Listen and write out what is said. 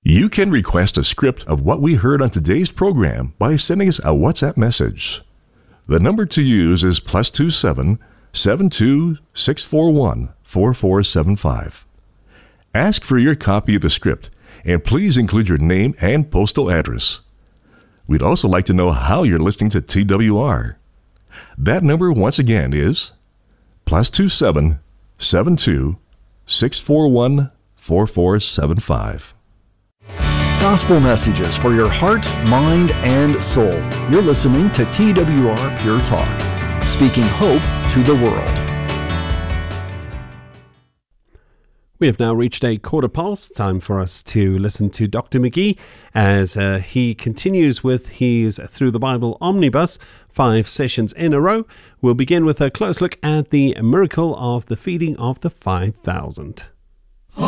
You can request a script of what we heard on today's program by sending us a WhatsApp message. The number to use is +27 72 641 4475. Ask for your copy of the script, and please include your name and postal address. We'd also like to know how you're listening to TWR. That number once again is +27 72 641 4475. Gospel messages for your heart, mind, and soul. You're listening to TWR Pure Talk, speaking hope to the world. We have now reached a 1:15. Time for us to listen to Dr. McGee as he continues with his Through the Bible Omnibus, 5 sessions in a row. We'll begin with a close look at the miracle of the feeding of the 5,000.